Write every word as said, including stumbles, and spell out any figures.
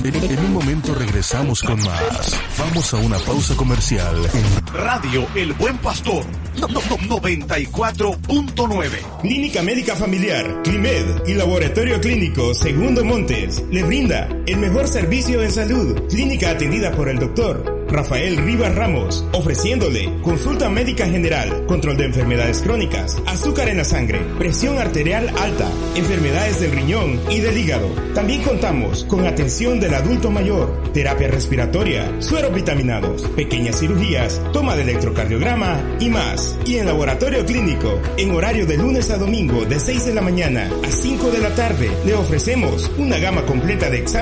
En un momento regresamos con más. Vamos a una pausa comercial en Radio El Buen Pastor no, no, no, noventa y cuatro punto nueve. Clínica Médica Familiar, Climed y Laboratorio Clínico Segundo Montes le brinda el mejor servicio en salud. Clínica atendida por el doctor Rafael Rivas Ramos, ofreciéndole consulta médica general, control de enfermedades crónicas, azúcar en la sangre, presión arterial alta, enfermedades del riñón y del hígado. También contamos con atención del adulto mayor, terapia respiratoria, sueros vitaminados, pequeñas cirugías, toma de electrocardiograma y más. Y en laboratorio clínico, en horario de lunes a domingo de seis de la mañana a cinco de la tarde, le ofrecemos una gama completa de exámenes